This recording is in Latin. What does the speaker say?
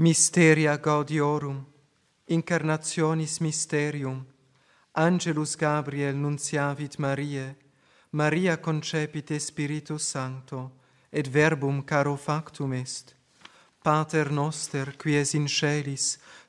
Mysteria gaudiorum, incarnationis mysterium, Angelus Gabriel nunciavit Mariae, Maria concepit Spiritus Sancto, et verbum caro factum est. Pater noster, qui es in celis,